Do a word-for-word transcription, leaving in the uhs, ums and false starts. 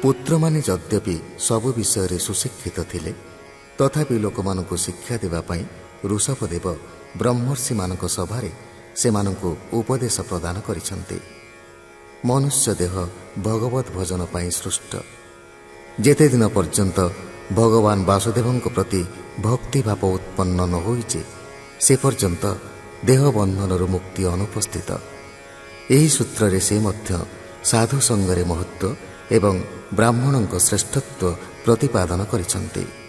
ପୁତ୍ରମାନେ ଯଦ୍ୟପି ସବୁ ବିଷୟରେ ସୁଶିକ୍ଷିତ ଥିଲେ ତଥାପି ଲୋକମାନଙ୍କୁ ଶିକ୍ଷା ଦେବା ପାଇଁ ଋଷଭଦେବ ବ୍ରହ୍ମର୍ଷିମାନଙ୍କ ସଭାରେ ସେମାନଙ୍କୁ ଉପଦେଶ ପ୍ରଦାନ କରିଛନ୍ତି। ମନୁଷ୍ୟ ଦେହ ଭଗବତ ଭଜନ ପାଇଁ ସୃଷ୍ଟ। ଯେତେ ଦିନ ପର୍ଯ୍ୟନ୍ତ ଭଗବାନ ବାସୁଦେବଙ୍କ ପ୍ରତି ଭକ୍ତିଭାବ ଉତ୍ପନ୍ନ ନ ହୋଇଛି ସେ ପର୍ଯ୍ୟନ୍ତ ଦେହ ବନ୍ଧନରୁ ମୁକ୍ତି ଅନୁପସ୍ଥିତ। ଏହି ସୂତ୍ରରେ ସେ ମଧ୍ୟ ସାଧୁ ସଙ୍ଗରେ ମହତ୍ତ୍ୱ ଏବଂ ବ୍ରାହ୍ମଣଙ୍କ ଶ୍ରେଷ୍ଠତ୍ୱ ପ୍ରତିପାଦନ କରିଛନ୍ତି।